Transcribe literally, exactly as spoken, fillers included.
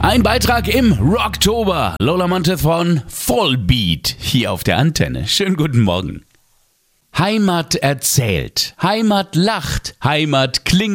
Ein Beitrag im Rocktober. Lola Montez von Vollbeat hier auf der Antenne. Schönen guten Morgen. Heimat erzählt, Heimat lacht, Heimat klingt.